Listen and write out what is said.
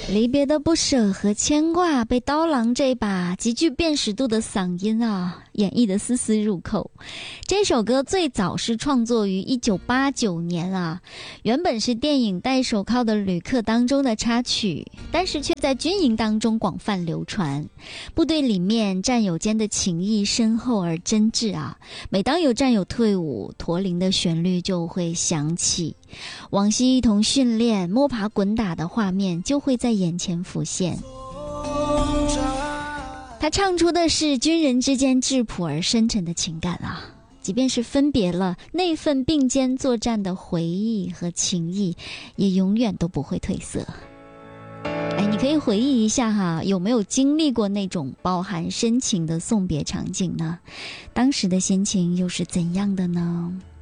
离别的不舍和牵挂被刀郎这把极具辨识度的嗓音演绎的丝丝入扣。这首歌最早是创作于1989年原本是电影《戴手铐的旅客》当中的插曲，但是却在军营当中广泛流传。部队里面战友间的情谊深厚而真挚每当有战友退伍，驼铃的旋律就会响起，往昔一同训练摸爬滚打的画面就会在眼前浮现。他唱出的是军人之间质朴而深沉的情感即便是分别了，那份并肩作战的回忆和情谊也永远都不会褪色。你可以回忆一下有没有经历过那种饱含深情的送别场景呢？当时的心情又是怎样的呢？